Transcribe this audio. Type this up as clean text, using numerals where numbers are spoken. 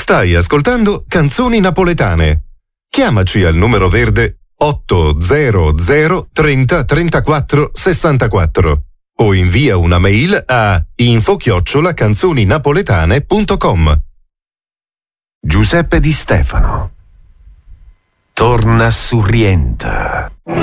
Stai ascoltando Canzoni Napoletane. Chiamaci al numero verde 800 30 34 64 o invia una mail a info@canzoninapoletane.com. Giuseppe Di Stefano torna su Rienta.